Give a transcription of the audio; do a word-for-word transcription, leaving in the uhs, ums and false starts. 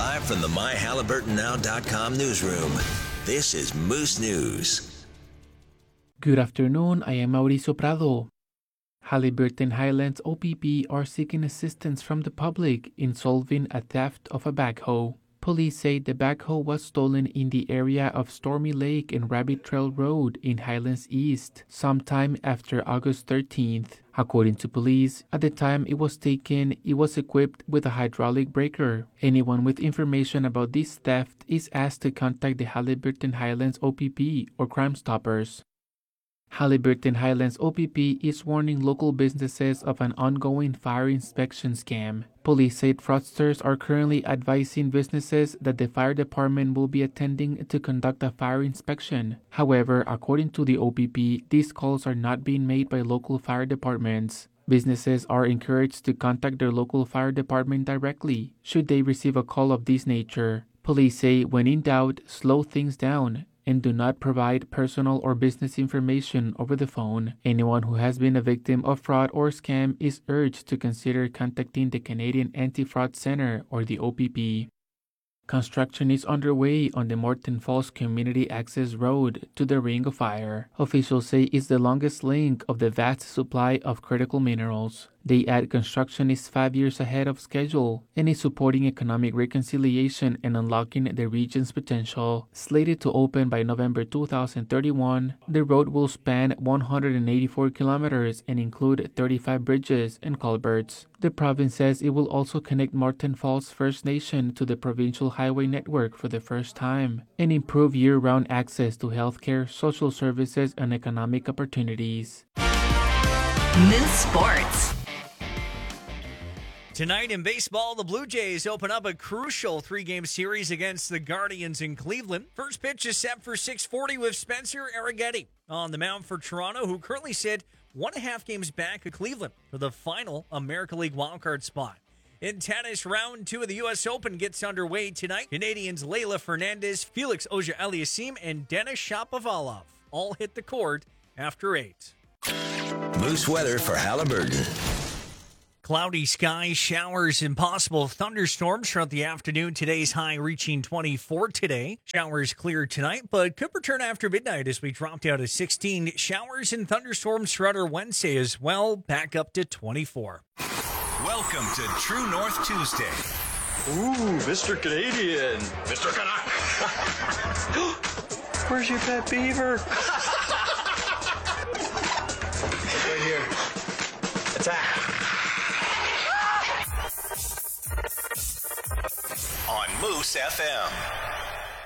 Live from the my halliburton now dot com newsroom, this is Moose News. Good afternoon, I am Mauricio Prado. Halliburton Highlands O P P are seeking assistance from the public in solving a theft of a backhoe. Police say the backhoe was stolen in the area of Stormy Lake and Rabbit Trail Road in Highlands East sometime after August thirteenth. According to police, at the time it was taken, it was equipped with a hydraulic breaker. Anyone with information about this theft is asked to contact the Halliburton Highlands O P P or Crime Stoppers. Halliburton Highlands O P P is warning local businesses of an ongoing fire inspection scam. Police said fraudsters are currently advising businesses that the fire department will be attending to conduct a fire inspection. However, according to the O P P, these calls are not being made by local fire departments. Businesses are encouraged to contact their local fire department directly should they receive a call of this nature. Police say when in doubt, slow things down and do not provide personal or business information over the phone. Anyone who has been a victim of fraud or scam is urged to consider contacting the Canadian Anti-Fraud Center or the O P P. Construction is underway on the Morton Falls Community Access Road to the Ring of Fire. Officials say it's the longest link of the vast supply of critical minerals. They add construction is five years ahead of schedule and is supporting economic reconciliation and unlocking the region's potential. Slated to open by November two thousand thirty-one, the road will span one hundred eighty-four kilometers and include thirty-five bridges and culverts. The province says it will also connect Morton Falls First Nation to the provincial highway network for the first time and improve year-round access to healthcare, social services, and economic opportunities. Moose Sports. Tonight in baseball, the Blue Jays open up a crucial three-game series against the Guardians in Cleveland. First pitch is set for six forty with Spencer Arrighetti on the mound for Toronto, who currently sit one and a half games back of Cleveland for the final American League wildcard spot. In tennis, round two of the U S Open gets underway tonight. Canadians Leylah Fernandez, Felix Auger-Aliassime, and Denis Shapovalov all hit the court after eight. Moose weather for Halliburton. Cloudy skies, showers, and possible thunderstorms throughout the afternoon. Today's high reaching twenty-four today. Showers clear tonight, but could return after midnight as we drop down to sixteen. Showers and thunderstorms throughout our Wednesday as well, back up to twenty-four. Welcome to True North Tuesday. Ooh, Mister Canadian. Mister Canuck. Where's your pet beaver? Right here. Attack. On Moose F M.